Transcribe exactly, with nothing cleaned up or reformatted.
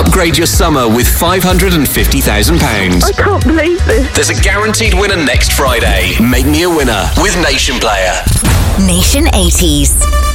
Upgrade your summer with five hundred fifty thousand pounds. I can't believe this. There's a guaranteed winner next Friday. Make me a winner with Nation Player. Nation eighties.